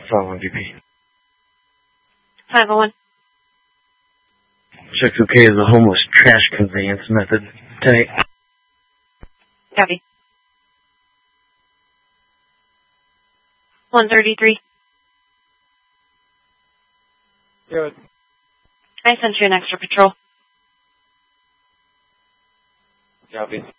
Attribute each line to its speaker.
Speaker 1: 501 DP.
Speaker 2: 501.
Speaker 1: 62K is a homeless trash conveyance method. 10-8.
Speaker 2: Copy. 133.
Speaker 3: Good.
Speaker 2: I sent you an extra patrol.
Speaker 3: Copy.